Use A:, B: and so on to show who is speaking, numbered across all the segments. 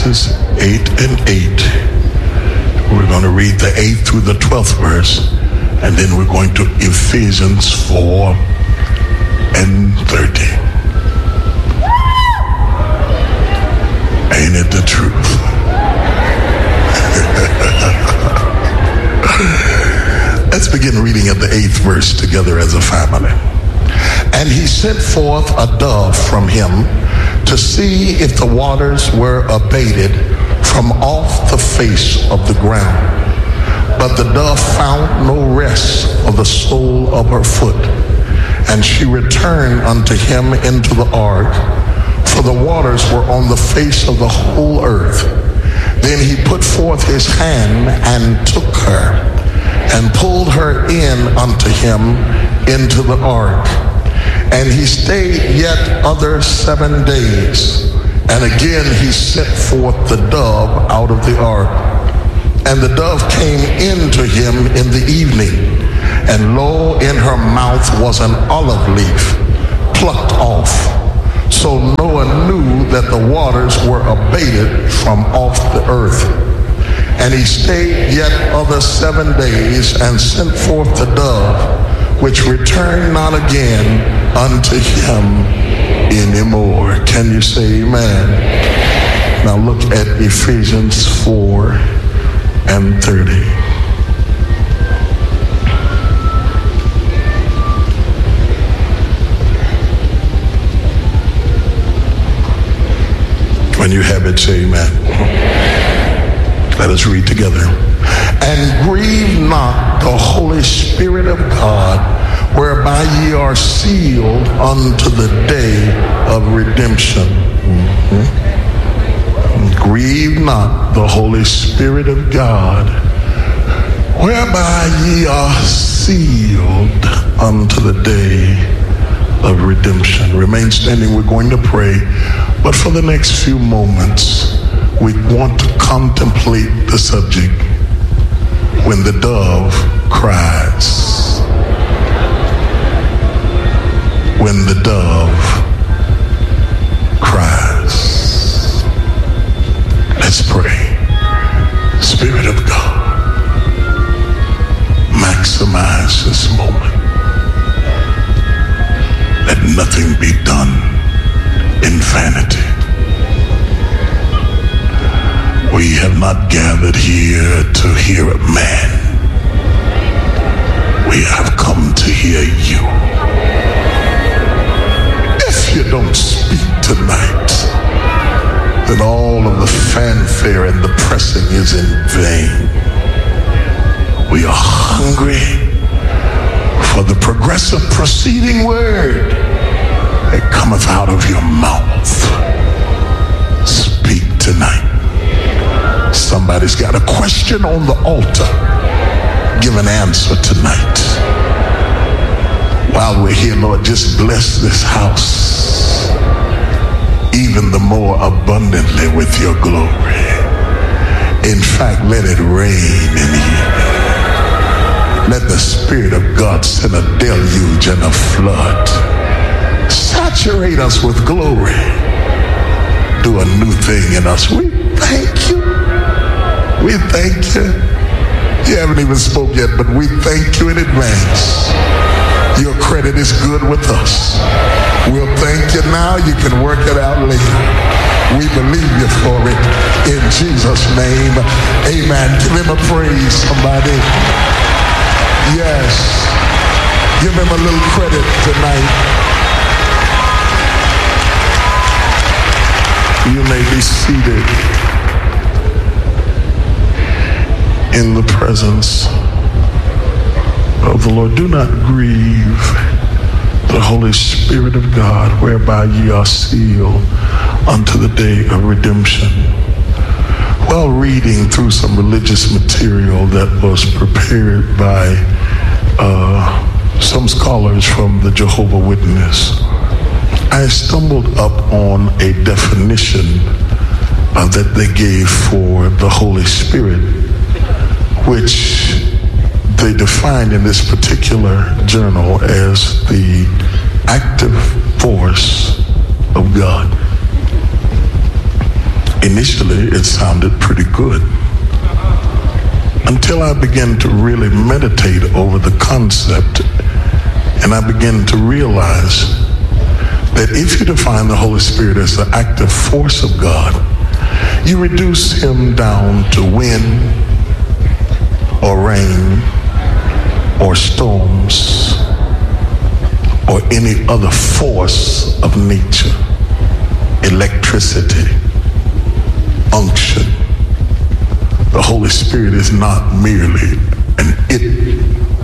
A: verses 8 and 8. We're going to read the 8th through the 12th verse, and then we're going to Ephesians 4 and 30. Ain't it the truth? Let's begin reading at the 8th verse together as a family. And he sent forth a dove from him to see if the waters were abated from off the face of the ground. But the dove found no rest for the sole of her foot. And she returned unto him into the ark, for the waters were on the face of the whole earth. Then he put forth his hand and took her, and pulled her in unto him into the ark. And he stayed yet other 7 days. And again he sent forth the dove out of the ark. And the dove came in to him in the evening. And lo, in her mouth was an olive leaf plucked off. So Noah knew that the waters were abated from off the earth. And he stayed yet other 7 days and sent forth the dove, which returned not again unto him anymore. Can you say amen? Now look at Ephesians 4 and 30. When you have it, say amen. Let us read together. And grieve not the Holy Spirit of God, whereby ye are sealed unto the day of redemption. Grieve not the Holy Spirit of God, whereby ye are sealed unto the day of redemption. Remain standing. We're going to pray. But for the next few moments, we want to contemplate the subject, when the dove cries. When the dove cries. Let's pray. Spirit of God, maximize this moment. Let nothing be done in vanity. We have not gathered here to hear a man. We have come to hear you. If you don't speak tonight, then all of the fanfare and the pressing is in vain. We are hungry for the progressive proceeding word that cometh out of your mouth. Speak tonight. Somebody's got a question on the altar. Give an answer tonight. While we're here, Lord, just bless this house even the more abundantly with your glory. In fact, let it rain in here. Let the Spirit of God send a deluge and a flood. Saturate us with glory. Do a new thing in us. We thank you. We thank you. You haven't even spoke yet, but we thank you in advance. Your credit is good with us. We'll thank you now. You can work it out later. We believe you for it. In Jesus' name, amen. Give him a praise, somebody. Yes. Give him a little credit tonight. You may be seated in the presence of the Lord. Do not grieve the Holy Spirit of God, whereby ye are sealed unto the day of redemption. While reading through some religious material that was prepared by some scholars from the Jehovah's Witness, I stumbled up on a definition that they gave for the Holy Spirit, which they defined in this particular journal as the active force of God. Initially, it sounded pretty good until I began to really meditate over the concept, and I began to realize that if you define the Holy Spirit as the active force of God, you reduce him down to wind or rain or storms or any other force of nature, electricity, unction. The Holy Spirit is not merely an it,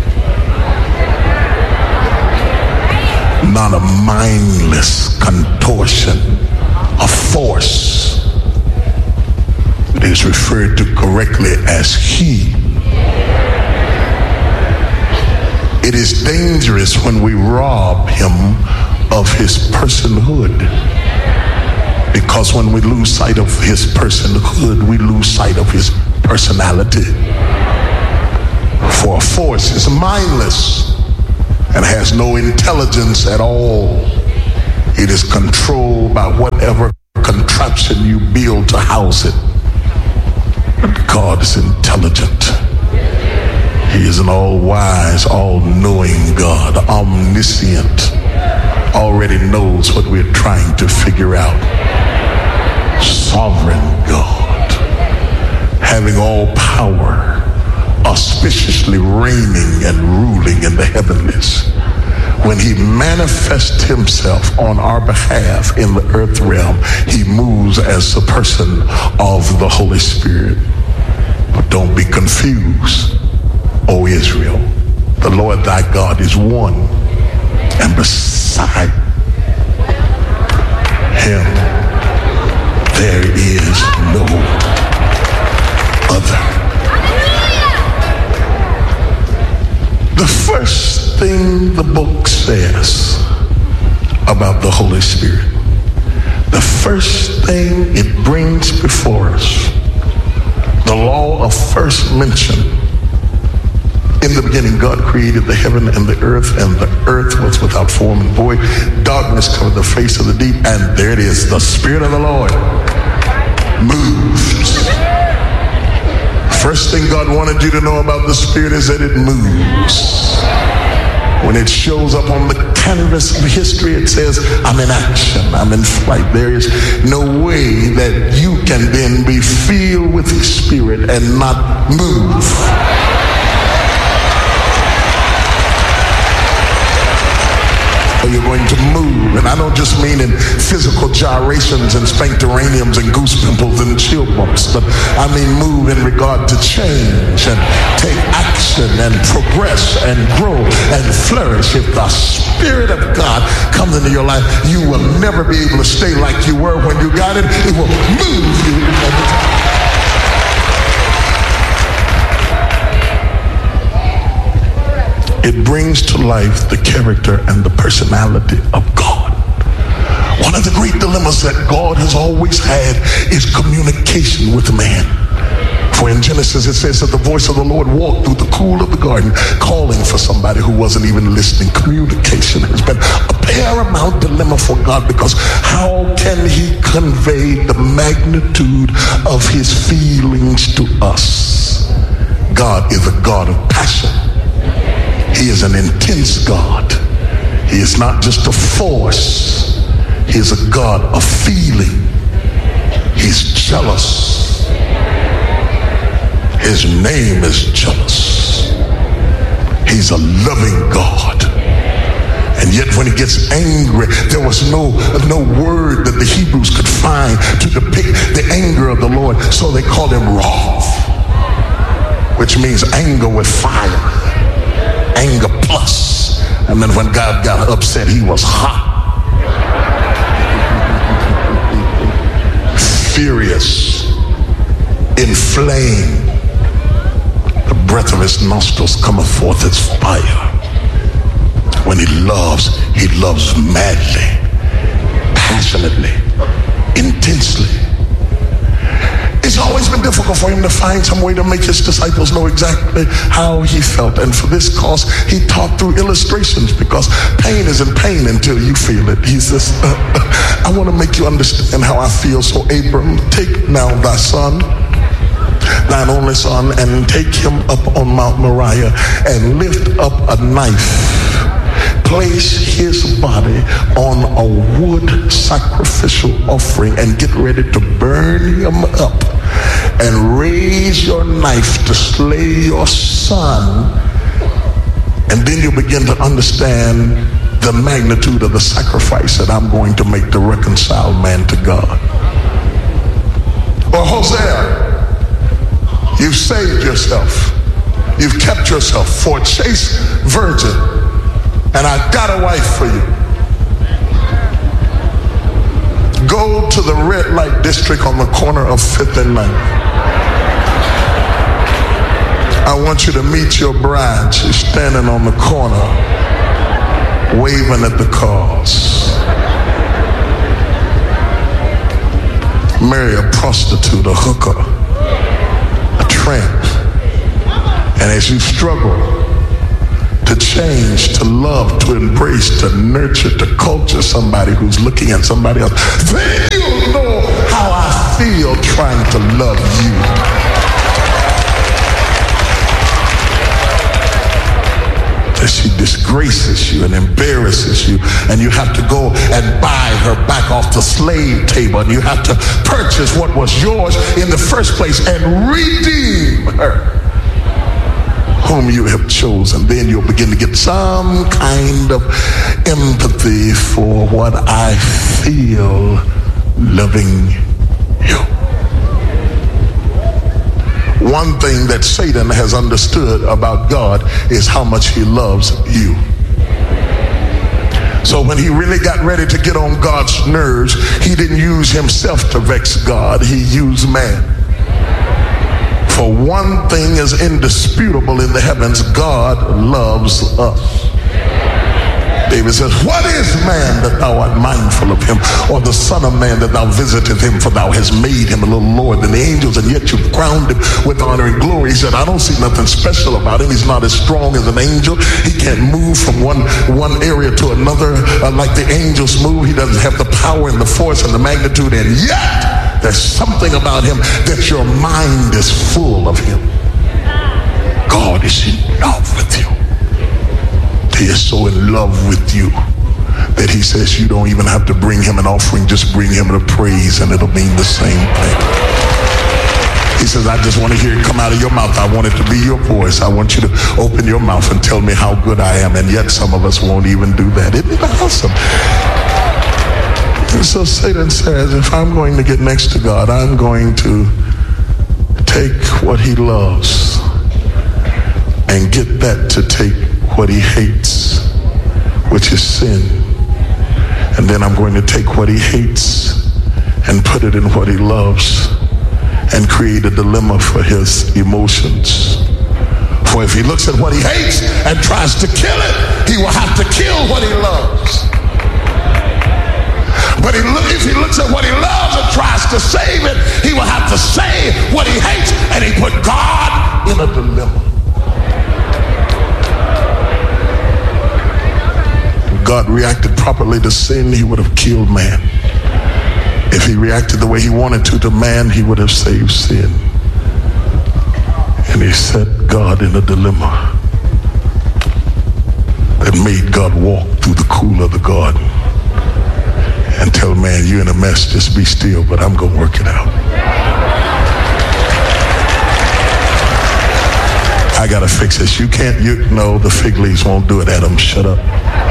A: not a mindless contortion, a force. It is referred to correctly as he. It is dangerous when we rob him of his personhood, because when we lose sight of his personhood, we lose sight of his personality. For a force is mindless and has no intelligence at all. It is controlled by whatever contraption you build to house it. But God is intelligent. He is an all-wise, all-knowing God, omniscient, already knows what we're trying to figure out. Sovereign God, having all power, auspiciously reigning and ruling in the heavenlies. When he manifests himself on our behalf in the earth realm, he moves as the person of the Holy Spirit. But don't be confused, O Israel. The Lord thy God is one, and beside him there is no other. The first thing the book says about the Holy Spirit, the first thing it brings before us, the law of first mention. In the beginning, God created the heaven and the earth was without form and void. Darkness covered the face of the deep, and there it is, the Spirit of the Lord moved. First thing God wanted you to know about the Spirit is that it moves. When it shows up on the canvas of history, it says, I'm in action, I'm in flight. There is no way that you can then be filled with His Spirit and not move. You're going to move, and I don't just mean in physical gyrations and spankteraniums and goose pimples and chill bumps, but I mean move in regard to change and take action and progress and grow and flourish. If the Spirit of God comes into your life, you will never be able to stay like you were when you got it. It will move you every time. It brings to life the character and the personality of God. One of the great dilemmas that God has always had is communication with man. For in Genesis it says that the voice of the Lord walked through the cool of the garden, calling for somebody who wasn't even listening. Communication has been a paramount dilemma for God, because how can he convey the magnitude of his feelings to us? God is a God of passion. He is an intense God. He is not just a force. He is a God of feeling. He's jealous. His name is jealous. He's a loving God. And yet when he gets angry, there was no word that the Hebrews could find to depict the anger of the Lord. So they called him wrath, which means anger with fire. Anger plus. And then when God got upset, he was hot. Furious. Inflamed. The breath of his nostrils cometh forth as fire. When he loves madly, passionately, intensely. It's always been difficult for him to find some way to make his disciples know exactly how he felt. And for this cause, he taught through illustrations, because pain isn't pain until you feel it. He says, I want to make you understand how I feel. So Abram, take now thy son, thine only son, and take him up on Mount Moriah and lift up a knife. Place his body on a wood sacrificial offering and get ready to burn him up, and raise your knife to slay your son. And then you begin to understand the magnitude of the sacrifice that I'm going to make to reconcile man to God. Or Hosea, you've saved yourself. You've kept yourself for a chaste virgin, and I got a wife for you. Go to the red light district on the corner of 5th and 9th. I want you to meet your bride. She's standing on the corner, waving at the cars. Marry a prostitute, a hooker, a tramp. And as you struggle to change, to love, to embrace, to nurture, to culture somebody who's looking at somebody else, then you'll know how I feel trying to love you. That she disgraces you and embarrasses you, and you have to go and buy her back off the slave table, and you have to purchase what was yours in the first place and redeem her whom you have chosen. Then you'll begin to get some kind of empathy for what I feel loving you. One thing that Satan has understood about God is how much he loves you. So when he really got ready to get on God's nerves, he didn't use himself to vex God. He used man. For one thing is indisputable in the heavens: God loves us. David says, what is man that thou art mindful of him, or the son of man that thou visiteth him? For thou hast made him a little lower than the angels, and yet you've crowned him with honor and glory. He said, I don't see nothing special about him. He's not as strong as an angel. He can't move from one area to another like the angels move. He doesn't have the power and the force and the magnitude, and yet there's something about him that your mind is full of him. God is in love with you. He is so in love with you that he says you don't even have to bring him an offering, just bring him a praise and it'll mean the same thing. He says, I just want to hear it come out of your mouth. I want it to be your voice. I want you to open your mouth and tell me how good I am. And yet some of us won't even do that. Isn't it awesome? And so Satan says, if I'm going to get next to God, I'm going to take what he loves and get that to take what he hates, which is sin. And then I'm going to take what he hates and put it in what he loves and create a dilemma for his emotions. For if he looks at what he hates and tries to kill it, he will have to kill what he loves. But if he looks at what he loves and tries to save it, he will have to save what he hates, and he put God in a dilemma. God reacted properly to sin, he would have killed man. If he reacted the way he wanted to man, he would have saved sin. And he set God in a dilemma that made God walk through the cool of the garden and tell man, you're in a mess, just be still, but I'm going to work it out. I got to fix this. No, the fig leaves won't do it, Adam, shut up.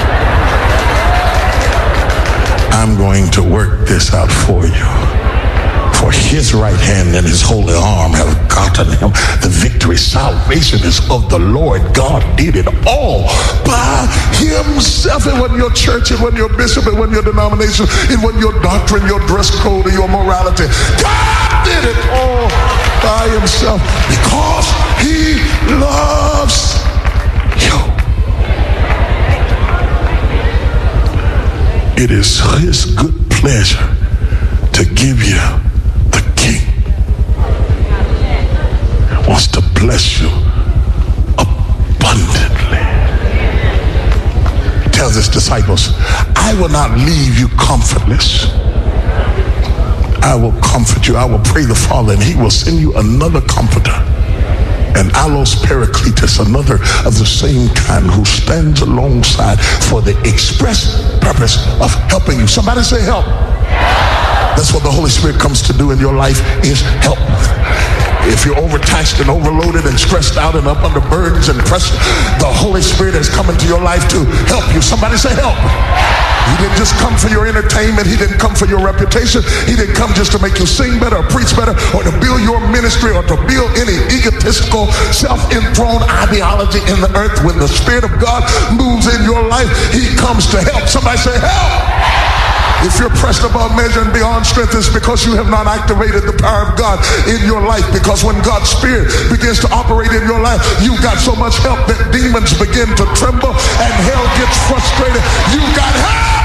A: I'm going to work this out for you. For his right hand and his holy arm have gotten him the victory. Salvation is of the Lord. God did it all by himself. It wasn't your church, it wasn't your bishop, it wasn't your denomination, it wasn't your doctrine, your dress code, or your morality. God did it all by himself because he loves you. It is his good pleasure to give you the king. wants to bless you abundantly. He tells his disciples, I will not leave you comfortless. I will comfort you. I will pray the Father, and he will send you another comforter, and allos paracletus, another of the same kind, who stands alongside for the express purpose of helping you. Somebody say help. That's what the Holy Spirit comes to do in your life, is help. If you're overtaxed and overloaded and stressed out and up under burdens and pressure, the Holy Spirit has come into your life to help you. Somebody say help. He didn't just come for your entertainment. He didn't come for your reputation. He didn't come just to make you sing better or preach better or to build your ministry or to build any egotistical, self-enthroned ideology in the earth. When the Spirit of God moves in your life, he comes to help. Somebody say help. If you're pressed above measure and beyond strength, it's because you have not activated the power of God in your life. Because when God's Spirit begins to operate in your life, you've got so much help that demons begin to tremble and hell gets frustrated. You got help.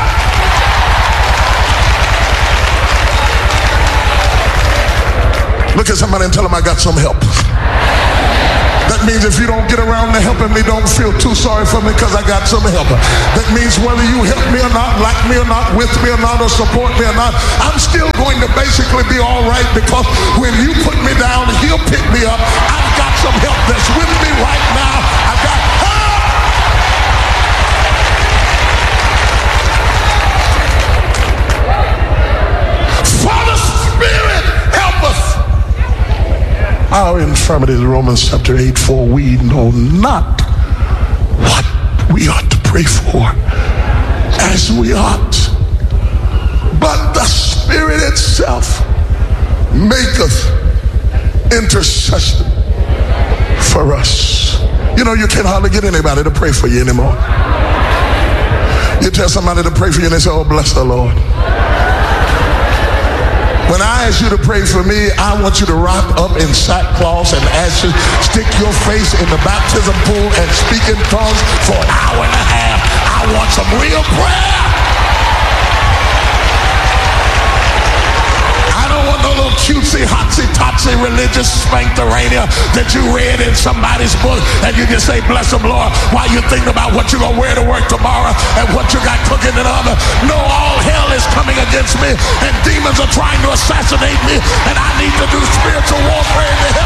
A: Look at somebody and tell them, I got some help. That means if you don't get around to helping me, don't feel too sorry for me, because I got some help. That means whether you help me or not, like me or not, with me or not, or support me or not, I'm still going to basically be all right, because when you put me down, he'll pick me up. I've got some help that's with me right now. I got help. Father Spirit, help us. Our infirmities, Romans chapter 8, for we know not what we ought to pray for as we ought, but the Spirit itself maketh intercession for us. You know, you can't hardly get anybody to pray for you anymore. You tell somebody to pray for you and they say, oh, bless the Lord. When I ask you to pray for me, I want you to rock up in sackcloth and ashes, stick your face in the baptism pool and speak in tongues for an hour and a half. I want some real prayer. I don't want no little cutesy, hotsy-totsy religious spankterania that you read in somebody's book and you just say, bless them, Lord, while you're thinking about what you're going to wear to work tomorrow and what you got cooking in the oven. No, all hell is coming against me and demons are trying to assassinate me, and I need to do spiritual warfare in the heavens.